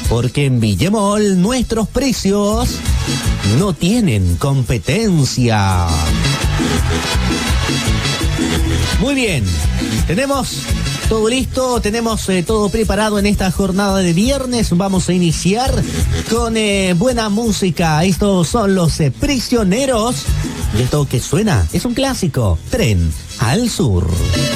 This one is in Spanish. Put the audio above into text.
porque en Villamol nuestros precios no tienen competencia. Muy bien, tenemos todo listo, tenemos todo preparado en esta jornada de viernes. Vamos a iniciar con buena música. Estos son los Prisioneros. Y esto que suena es un clásico, Tren al Sur.